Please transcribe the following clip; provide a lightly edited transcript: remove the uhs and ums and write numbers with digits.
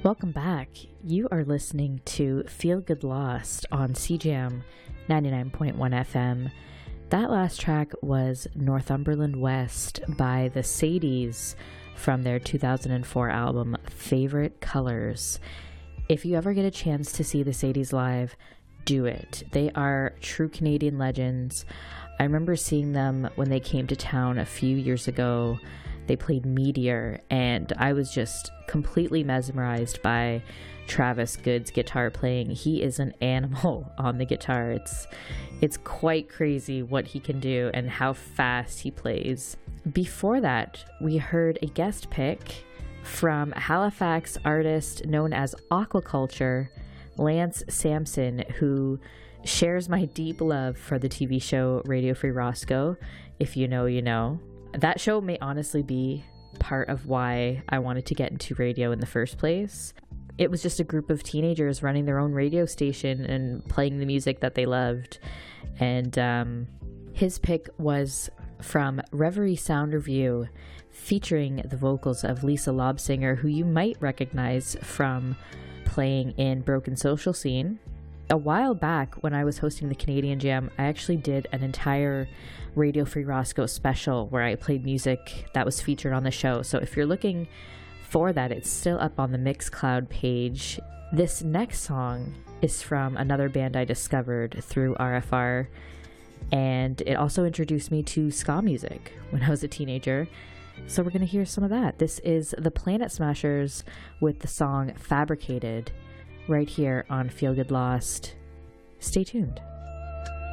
Welcome back. You are listening to Feel Good Lost on CJAM 99.1 FM. That last track was Northumberland West by the Sadies from their 2004 album Favorite Colors. If you ever get a chance to see the Sadies live, do it. They are true Canadian legends. I remember seeing them when they came to town a few years ago. They played Meteor, and I was just completely mesmerized by Travis Good's guitar playing. He is an animal on the guitar. It's quite crazy what he can do and how fast he plays. Before that, we heard a guest pick from Halifax artist known as Aquaculture, Lance Sampson, who shares my deep love for the TV show Radio Free Roscoe. If you know, you know. That show may honestly be part of why I wanted to get into radio in the first place. It was just a group of teenagers running their own radio station and playing the music that they loved. And his pick was from Reverie Sound Review, featuring the vocals of Lisa Lobsinger, who you might recognize from playing in Broken Social Scene. A while back, when I was hosting the Canadian Jam, I actually did an entire Radio Free Roscoe special where I played music that was featured on the show. So if you're looking for that, it's still up on the Mixcloud page. This next song is from another band I discovered through RFR, and it also introduced me to ska music when I was a teenager. So we're going to hear some of that. This is the Planet Smashers with the song Fabricated, right here on Feel Good Lost. Stay tuned.